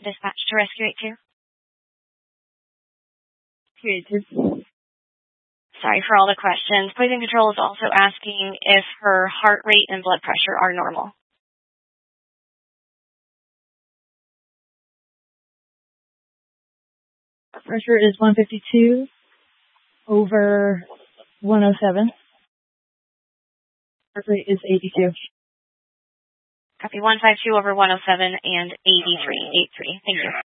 Dispatch to Rescue 82. 282. Sorry for all the questions. Poison Control is also asking if her heart rate and blood pressure are normal. Heart pressure is 152 over 107. Heart rate is 82. Copy 152 over 107 and 83. 83. Thank you.